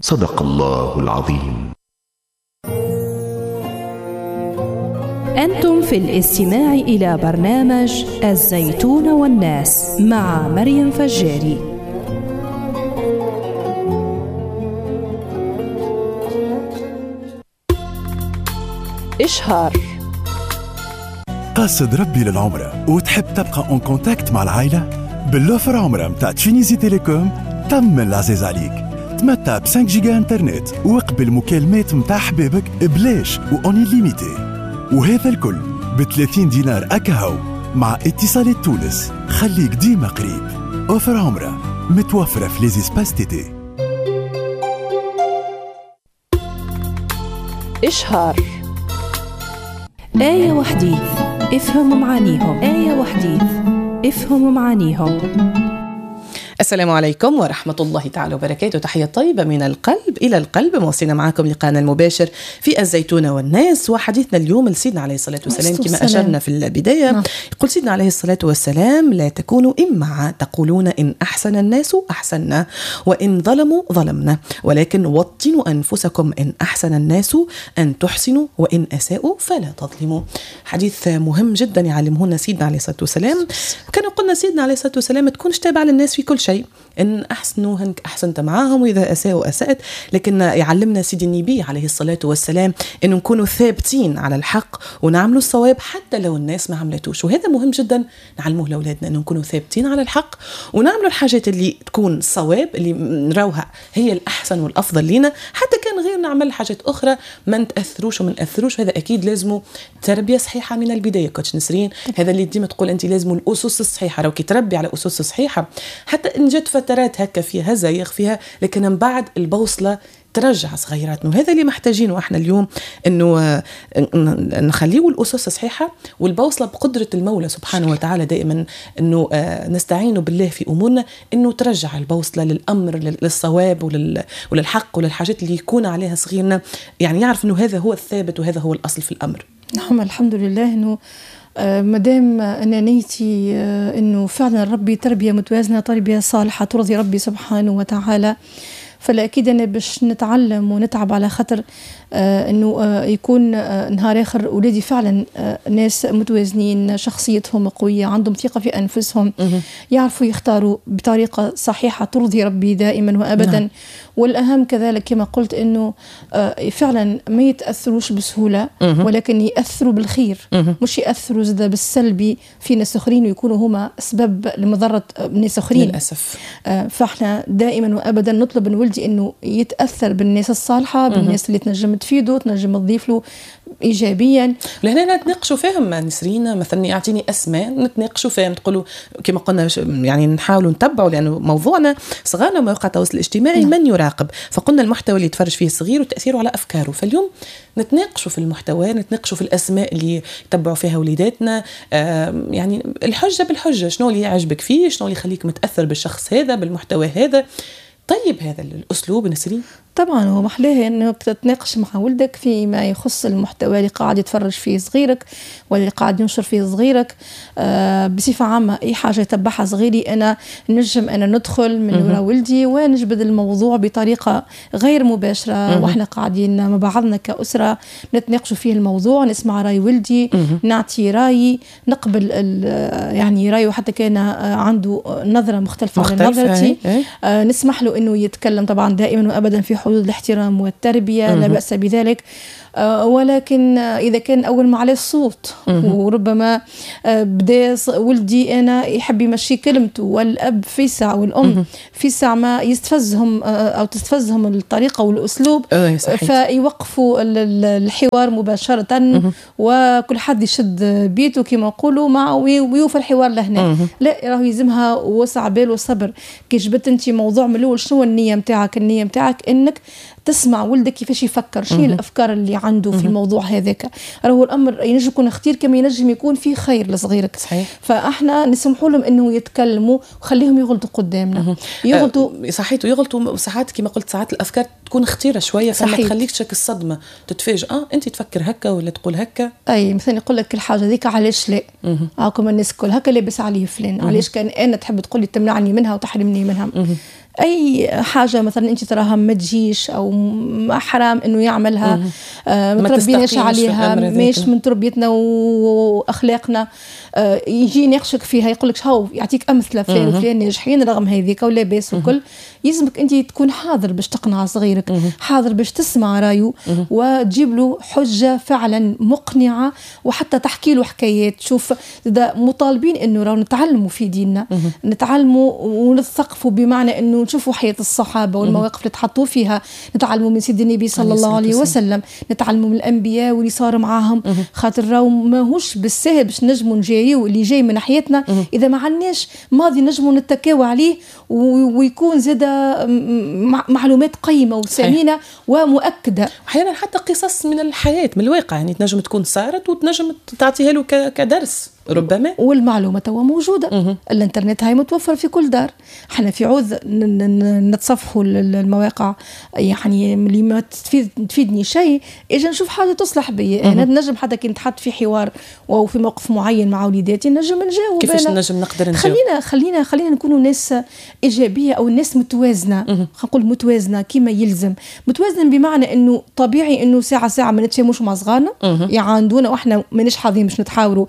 صدق الله العظيم. أنتم في الاستماع إلى برنامج الزيتون والناس مع مريم فجاري. إشهار. قاصد ربي للعمرة وتحب تبقى اون كونتاكت مع العائلة؟ باللوفر عمرة متاع تونسي تيليكوم طمن العزيز عليك. تمتع ب 5 جيجا انترنت وقبل مكالمات متاع حبابك بلاش وأوني ليميتي، وهذا الكل ب30 دينار أكاهو مع اتصالات تونس. خليك ديما قريب. اوفر عمرة متوفرة في ليزيسباس تيتي. إشهار. آية وحديث افهم معانيهم. آية وحديث افهم معانيهم. السلام عليكم ورحمة الله تعالى وبركاته. تحية طيبة من القلب إلى القلب. موصلنا معكم لقاءنا المباشر في الزيتون والناس، وحديثنا اليوم لسيدنا عليه الصلاة والسلام كما أشرنا في البداية. يقول سيدنا عليه الصلاة والسلام: لا تكونوا إمعا تقولون إن أحسن الناس أحسننا وإن ظلموا ظلمنا، ولكن وطنوا أنفسكم إن أحسن الناس أن تحسنوا وإن أساءوا فلا تظلموا. حديث مهم جدا يعلمهنا سيدنا عليه الصلاة والسلام. وكان قلنا سيدنا عليه الصلاة والسلام: تكونش تابع للناس في كل شيء، إن أحسنوا هنك أحسنت معاهم وإذا أساءوا أسأت. لكن يعلمنا سيدي النبي عليه الصلاة والسلام إنه نكونوا ثابتين على الحق ونعملوا الصواب حتى لو الناس ما عملتوش. وهذا مهم جدا نعلموه لأولادنا، إنه نكونوا ثابتين على الحق ونعملوا الحاجات اللي تكون صواب، اللي نراوها هي الأحسن والأفضل لنا، حتى كان غير نعمل حاجات أخرى ما نتأثروش وما نأثروش. هذا أكيد لازمه تربية صحيحة من البداية. كوتش نسرين هذا اللي ديما تقول أنت لازم الأسس الصحيحة، لو كي تربي على أسس صحيحة حتى إن جت فترات هكا فيها زيغ فيها، لكن من بعد البوصلة ترجع صغيراتنا. وهذا اللي محتاجينه احنا اليوم، انه نخليه الاسس صحيحه والبوصله بقدره المولى سبحانه وتعالى دائما، انه نستعين بالله في امورنا، انه ترجع البوصله للامر للصواب وللحق وللحاجات اللي يكون عليها صغيرنا، يعني يعرف انه هذا هو الثابت وهذا هو الاصل في الامر. نعم الحمد لله. انه مدام أنا نيتي أنه فعلا ربي تربية متوازنة، تربية صالحة ترضي ربي سبحانه وتعالى، فلا أكيد أنا باش نتعلم ونتعب على خاطر أنه يكون نهار آخر أولادي فعلا ناس متوازنين، شخصيتهم قوية، عندهم ثقة في أنفسهم، يعرفوا يختاروا بطريقة صحيحة ترضي ربي دائما وأبدا. نعم. والأهم كذلك كما قلت أنه فعلا ما يتأثروش بسهولة، ولكن يأثروا بالخير، مش يأثروا زدا بالسلبي في ناس آخرين ويكونوا هما أسباب لمضرة ناس آخرين للأسف. فإحنا دائما وأبدا نطلب من ولدي أنه يتأثر بالناس الصالحة، بالناس اللي تنجم تفيده، تنجم تضيف له إيجابيا. لهنا نتناقشوا فيهم نسرين، مثلا يعطيني أسماء نتناقشوا فيهم، تقولوا كما قلنا يعني نحاولوا نتبعوا، لأنه موضوعنا صغارنا مواقع التواصل الاجتماعي من يراقب، فقلنا المحتوى اللي يتفرج فيه الصغير وتأثيره على أفكاره. فاليوم نتناقشوا في المحتوى، نتناقشوا في الأسماء اللي يتبعوا فيها وليداتنا، يعني الحجة بالحجة، شنو اللي يعجبك فيه، شنو اللي يخليك متأثر بالشخص هذا بالمحتوى هذا. طيب هذا الأسلوب نسرين طبعا هو محلاه انه تتناقش مع ولدك فيما يخص المحتوى اللي قاعد يتفرج فيه صغيرك واللي قاعد ينشر فيه صغيرك. بصفة عامة اي حاجة يتبعها صغيري انا نجم انا ندخل من وراء ولدي ونجبد الموضوع بطريقة غير مباشرة، واحنا قاعدين مع بعضنا كأسرة نتناقشوا فيه الموضوع، نسمع رأي ولدي، نعطي رأيي، نقبل يعني رأيه حتى كان عنده نظرة مختلفة عن نظرتي، نسمح له انه يتكلم طبعا دائما وابدا في حدود الاحترام والتربية، لا بأس بذلك. ولكن إذا كان أول ما عليه الصوت وربما بدأ ولدي أنا يحب يمشي كلمته والأب في ساعة والأم في ساعة ما يستفزهم أو تستفزهم الطريقة والأسلوب، فيوقفوا الحوار مباشرة وكل حد يشد بيته كما يقولوا مع ويوفى الحوار لهنا. لا راهو يلزمها وسع بال وصبر. كي جبت انت موضوع من الأول شنو النية متاعك؟ النية متاعك إنك تسمع ولدك كيفاش يفكر، شنو الأفكار اللي عنده في الموضوع هذاك. راهو الأمر ينجم يكون اختيار كما ينجم يكون فيه خير لصغيرك. صحيح. فاحنا نسمحوا لهم انه يتكلموا وخليهم يغلطوا قدامنا. يغلطوا صحيح، ويغلطوا ساعات كما قلت، ساعات الأفكار تكون خطيرة شوية، فما تخليكش الصدمة تتفاجئ انت تفكر هكا ولا تقول هكا. اي مثلا يقول لك الحاجة ذيك علاش لا هاكم الناس كل هكا لابس عليه فلان، علاش كان انا تحب تقول لي تمنعني منها وتحرمني منها. اي حاجه مثلا انت تراها ما تجيش او حرام انه يعملها، ما تربيناش عليها، مش من تربيتنا واخلاقنا، يجي يناقشك فيها يقول لك هاو يعطيك امثله فلان وفلان ناجحين رغم هذيك ولا باس وكل. يلزمك انت تكون حاضر باش تقنع صغيرك، حاضر باش تسمع رايه وتجيب له حجه فعلا مقنعه، وحتى تحكي له حكايات. شوف مطالبين انه راهو نتعلموا في ديننا، نتعلموا ونثقفوا، بمعنى انه نشوفوا حياه الصحابه والمواقف اللي تحطوا فيها، نتعلموا من سيدنا النبي صلى الله عليه وسلم، نتعلموا من الانبياء واللي صار معاهم، خاطر راهو ماهوش بالسهل باش نجموا نجايو اللي جاي من ناحيتنا اذا ما عندناش ماضي نجموا نتكاوى عليه ويكون زاد معلومات قيمه وثمينه ومؤكده. احيانا حتى قصص من الحياه من الواقع، يعني تنجم تكون صارت وتنجم تعطيها له كدرس ربما. والمعلومه توا موجوده، الانترنت هاي متوفر في كل دار. احنا في عوض نتصفحوا المواقع يعني اللي ما تفيدني شيء، اجا نشوف حاجه تصلح بي انا نجم حتى كي نتحط في حوار او في موقف معين مع وليداتي نجم نجاوب. كيفاش نجم نقدر نجاوب؟ خلينا نكونوا ناس ايجابيه او ناس متوازنه. نقول متوازنه كما يلزم. متوازن بمعنى انه طبيعي انه ساعه ما نتفاهموش مع صغارنا يعاندونا واحنا ماناش حاظين باش نتحاوروا،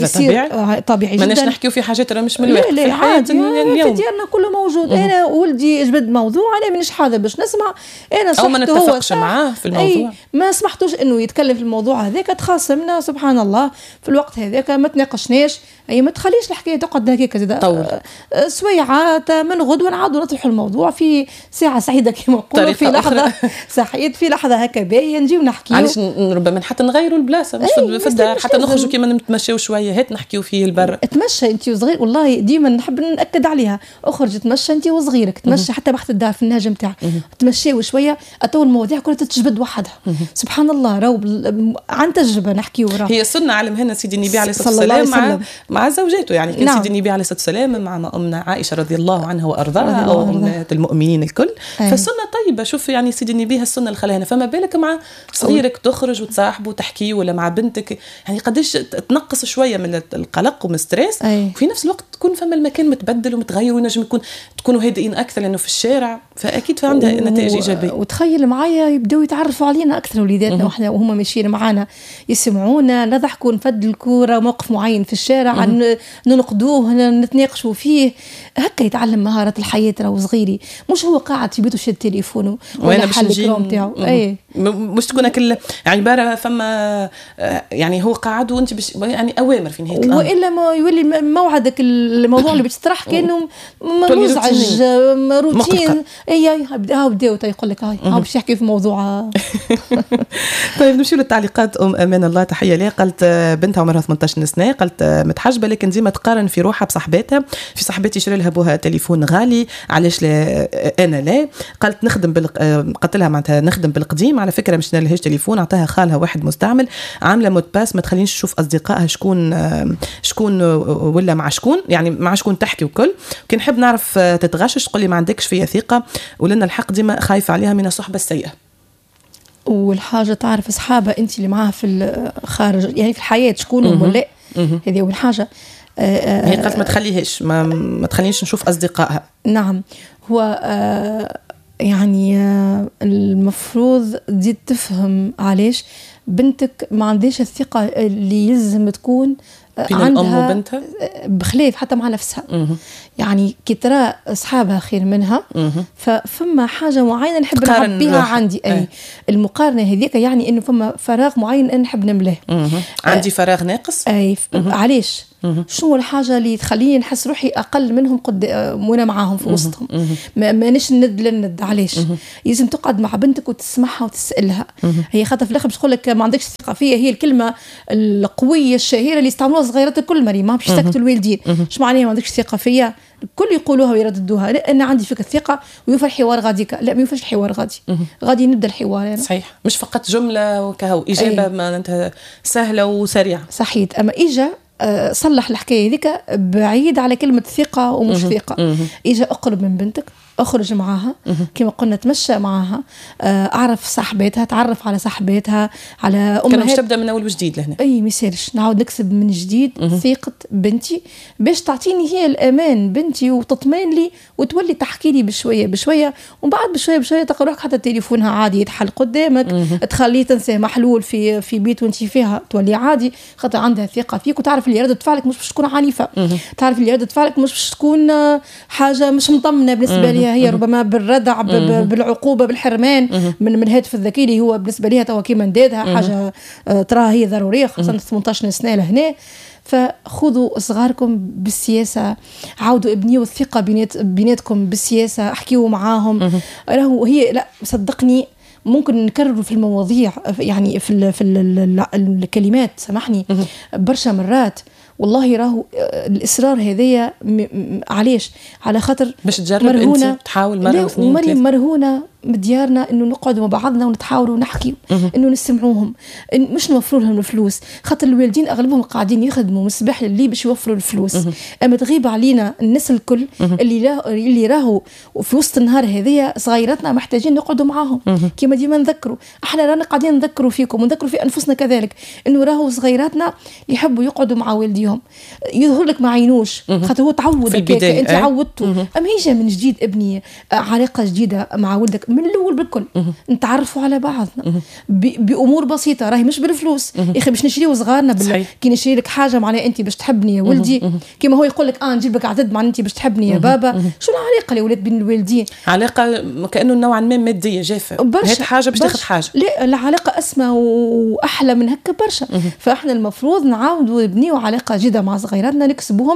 طبيعي جدا. ماناش نحكيو في حاجات راه مش من الواقع. لا عادي في ديارنا كله موجود. انا ولدي جبد موضوع انا مانيش حاضر باش نسمع، انا او ما نتفقش معاه في الموضوع، ما سمحتوش انه يتكلم في الموضوع هذاك، تخاصمنا سبحان الله في الوقت هذاك، ما تناقشناش، اي ما تخليش الحكايه تقعد هكاك زاد سويعات من غدوه نعاودوا نطرحوا الموضوع في ساعه سعيده كما نقولوا، في لحظه سعيد، في لحظه هكا باهيه نجيو نحكيو. علاش ربما حتى نغيروا البلاصه مش في الدار، حتى نخرجوا كيما نتمشاو شويه، هات نحكيو فيه البر. تمشى انت وصغير، والله ديما نحب ناكد عليها، اخرج تمشى انت وصغيرك، تمشى حتى بحث الدار في النهج نتاعك، تمشيو شويه اتو المواضيع كلها تتجبد وحدها. سبحان الله، راهو عن تجربه نحكيو. هي سنه علمها سيدي النبي عليه الصلاه والسلام مع زوجاته، يعني كان سيدي النبي عليه الصلاه والسلام مع امنا عائشه رضي الله عنها وارضاها او امهات المؤمنين الكل. فسنه طيبه. شوف يعني سيدي النبي هالسنه اللي خلاها، فما بالك مع صغيرك تخرج وتصاحبه وتحكي، ولا مع بنتك، يعني قديش تنقص شويه من القلق ومن الستريس، وفي نفس الوقت تكون فما المكان متبدل ومتغير، ونجم تكونوا هادئين اكثر لانه في الشارع، فاكيد فعندها نتائج ايجابيه. وتخيل معايا يبداو يتعرفوا علينا اكثر وليداتنا وهم ماشيين معانا، يسمعونا نضحكوا نفدلكوا راه موقف معين في الشارع ننقدوه نتناقشوا فيه، هكا يتعلم مهارات الحياه. راهو صغيري مش هو قاعد في بيته شاد تليفونه ولا حل الكروم تاعو، مش تكون كل يعني عباره فما يعني هو قاعد وانت يعني اوامر في نهايه الامر، والا ما يولي موعدك الموضوع اللي بتطرح كانه مزعج روتين. بداو يقول لك هاي باش يحكي في موضوع. طيب نمشي للتعليقات. امان الله تحيه لها، قالت بنتها عمرها 18 سنه، قالت متحجبه لكن ديما تقارن في روحها بصاحباتها، في صاحبتي شري لها بوها تليفون غالي علاش لا انا لا. قالت قلت لها معناتها نخدم بالقديم، على فكره مش لهاش تليفون، عطاها خالها واحد مستعمل، عامله مود باس ما تخلينش تشوف اصدقائها شكون ولا مع شكون، يعني مع شكون تحكي وكل. كي نحب نعرف تتغشش تقول لي ما عندكش فيها ثقه، ولنا الحق ديما خايفه عليها من الصحبه السيئه. والحاجه تعرف اصحابها انت اللي معاها في الخارج يعني في الحياه شكون ولا هذه اول حاجه. هي قالت ما تخليهاش ما تخلينيش نشوف اصدقائها. نعم، هو يعني المفروض تزيد تفهم علاش بنتك ما عندهاش الثقه اللي يلزم تكون عندها الام وبنتها، بخلاف حتى مع نفسها. يعني كي ترى اصحابها خير منها فما حاجه معينه نحب نعبيها عندي. المقارنه هذيك يعني انه فما فراغ معين انا نحب نملاه. عندي فراغ ناقص. علاش؟ شنو الحاجه اللي تخليني نحس روحي اقل منهم وانا معاهم في وسطهم؟ مانيش ند للند. علاش؟ لازم تقعد مع بنتك وتسمعها وتسالها. هي خاطر في الاخر باش تقول لك ما عندكش ثقه فيا، هي الكلمه القويه الشهيره اللي يستعملوها صغيرات الكل مريم، ما باش يسكتوا الوالدين. اش معناها ما عندكش ثقه فيا؟ الكل يقولوها ويرددوها، لا انا عندي فيك الثقه ويوفى الحوار غاديك. لا ما يوفاش الحوار غادي نبدا الحوار يعني. صحيح، مش فقط جمله وكهو اجابه ما انت سهله وسريعه. صحيح. اما اجا صلح الحكايه هذيك بعيد على كلمه ثقه ومش ثقه. اجا اقرب من بنتك اخرج معاها كما قلنا، تمشى معاها، اعرف صاحباتها، تعرف على صاحباتها، على امهات. كان مش تبدا من اول وجديد لهنا، اي ميسالش نعاود نكسب من جديد ثقه بنتي باش تعطيني هي الامان بنتي وتطمن لي وتولي تحكي لي بشويه بشويه، ومن بعد بشويه بشويه تلقى روحك حتى تليفونها عادي يتحل قدامك، تخليه تنساه محلول في بيت وانت فيها تولي عادي، خاطر عندها ثقه فيك وتعرف اللي ردة فعلك مش باش تكون عنيفه، تعرف اللي ردة فعلك مش باش تكون حاجه مش مطمنه بالنسبه لها، هي ربما بالردع بالعقوبه بالحرمان من الهاتف الذكي اللي هو بالنسبه لها توا كيما ندادها حاجه تراها هي ضروريه، خاصه 18 سنه لهنا. فخذوا صغاركم بالسياسه، عودوا ابنيوا الثقه بيناتكم بالسياسه، احكيوا معاهم. راهو هي لا صدقني ممكن نكرروا في المواضيع يعني في الكلمات، سامحني برشا مرات والله. راهو الإصرار هذية علاش؟ على خاطر باش تجرب انت تحاول مرة واثنين وثلاثة، مرهونة بديارنا انه نقعدوا مع بعضنا ونتحاوروا ونحكيوا، انه نسمعوهم، مش نوفروا لهم الفلوس، خاطر الوالدين اغلبهم قاعدين يخدموا من الصباح لليل باش يوفروا الفلوس. اما تغيب علينا الناس الكل اللي راهو في وسط النهار هذيا صغيراتنا محتاجين نقعدوا معاهم. كما ديما نذكروا، احنا رانا قاعدين نذكروا فيكم ونذكروا في انفسنا كذلك، انه راهو صغيراتنا يحبوا يقعدوا مع والديهم، يظهر لك ما عينوش خاطر هو تعود انت عودته. اما هيجا من جديد ابني علاقه جديده مع ولدك من الاول بالكل، نتعرفوا على بعضنا بامور بسيطه، راهي مش بالفلوس يا اخي باش نشريو صغارنا كي نشري لك حاجه معناها انت باش تحبني يا ولدي، كما هو يقول لك نجيب لك عدد معناها انت باش تحبني يا بابا. شو العلاقه الاولاد بين الوالدين؟ علاقه كانه نوعا ما ماديه جافه، هات حاجه باش تاخذ حاجه. لا العلاقه اسمى واحلى من هكا برشا. فاحنا المفروض نعاودوا نبنيو علاقه جديده مع صغيراتنا، نكسبوهم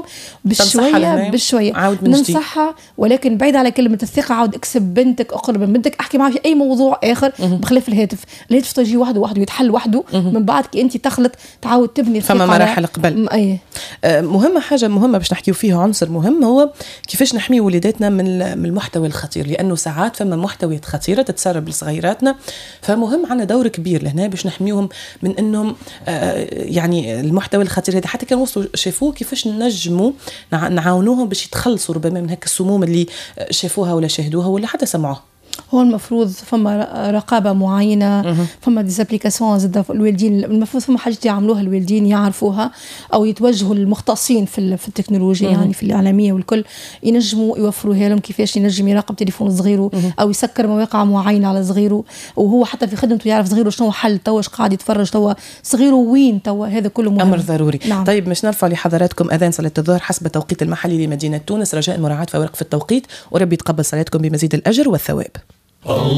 بالشويه ننصحها، ولكن بعيد على كلمه الثقه. عاود اكسب بنتك، اقرب من بنتك، احكي معها في اي موضوع اخر بخلاف الهاتف تجي وحده يتحل وحده. من بعد كي انت تخلط تعاود تبني فما مراحل قبل. مهمه حاجه مهمه باش نحكيو فيها، عنصر مهم هو كيفاش نحمي وليداتنا من المحتوى الخطير، لانه ساعات فما محتويات خطيره تتسرب لصغيراتنا، فمهم عندنا دور كبير لهنا باش نحميهم من انهم يعني المحتوى الخطير هذا، حتى كان وصلوا شافوه كيفاش نجموا نعاونوهم باش يتخلصوا ربما من هكا السموم اللي شافوها ولا شاهدوها ولا حتى سمعوها. هو المفروض فما رقابه معينه، فما ديزابليكاسيون زاد الوالدين المفروض فما حاجات يعملوها الوالدين يعرفوها، او يتوجهوا للمختصين في التكنولوجيا يعني في الاعلاميه والكل، ينجموا يوفروها لهم كيفاش ينجم يراقب تليفون صغيره او يسكر مواقع معينه على صغيره، وهو حتى في خدمته يعرف صغيره شنو حل توا، قاعد يتفرج توا صغيره وين توا، هذا كله مهم. امر ضروري. نعم. طيب مش نرفع لحضراتكم اذان صلاه الظهر حسب التوقيت المحلي لمدينه تونس، رجاء مراعاه فوارق في التوقيت، وربي يتقبل صلاتكم بمزيد الاجر والثواب.